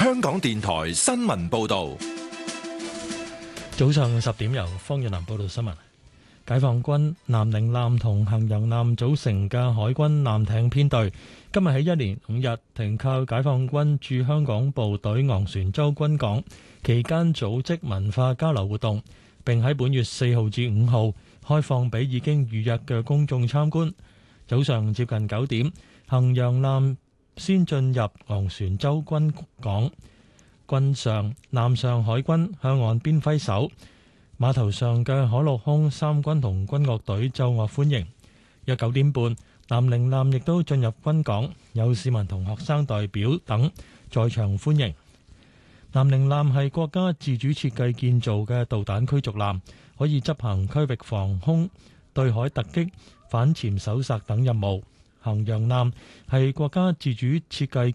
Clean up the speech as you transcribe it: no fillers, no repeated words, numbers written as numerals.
香港電台新聞報道。 早上10點，由方遠南報道新聞。解放軍南寧艦同衡陽艦組成嘅海軍艦艇編隊，今日起1連5日停靠解放軍駐香港部隊昂船洲軍港，期間組織文化交流活動，並喺本月4號至5號開放俾已經預約嘅公眾參觀。早上接近9點，衡陽艦先進入昂船洲軍港，艦上海軍向岸邊揮手。碼頭上嘅海陸空三軍同軍樂隊奏樂歡迎。約9點半，南寧艦亦都進入軍港，有市民同學生代表等在場歡迎。南寧艦係國家自主設計建造嘅導彈驅逐艦，可以執行區域防空、對海突擊、反潛搜索等任務。衡陽艦係國家自主設計